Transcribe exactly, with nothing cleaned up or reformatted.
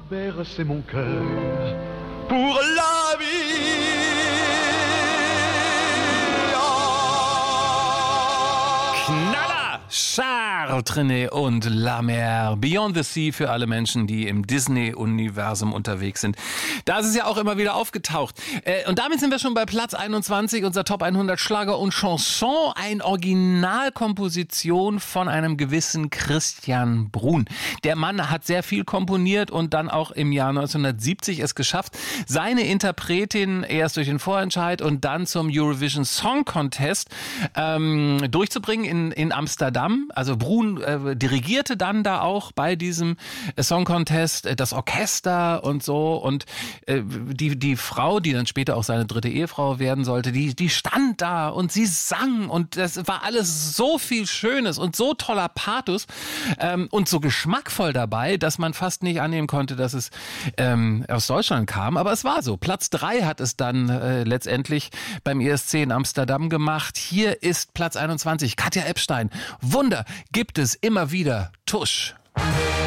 bercer mon cœur pour la vie. Knaller! Charles Trenet und La Mer. Beyond the Sea für alle Menschen, die im Disney-Universum unterwegs sind. Da ist es ja auch immer wieder aufgetaucht. Äh, und damit sind wir schon bei Platz einundzwanzig, unser Top hundert Schlager und Chanson. Eine Originalkomposition von einem gewissen Christian Bruhn. Der Mann hat sehr viel komponiert und dann auch im Jahr neunzehnhundertsiebzig es geschafft, seine Interpretin erst durch den Vorentscheid und dann zum Eurovision Song Contest ähm, durchzubringen in, in Amsterdam. Also Bruhn äh, dirigierte dann da auch bei diesem äh, Song Contest äh, das Orchester und so. Und äh, die, die Frau, die dann später auch seine dritte Ehefrau werden sollte, die, die stand da und sie sang. Und das war alles so viel Schönes und so toller Pathos ähm, und so geschmackvoll dabei, dass man fast nicht annehmen konnte, dass es ähm, aus Deutschland kam. Aber es war so. Platz drei hat es dann äh, letztendlich beim E S C in Amsterdam gemacht. Hier ist Platz einundzwanzig. Katja Epstein. Wunder gibt es immer wieder. Tusch.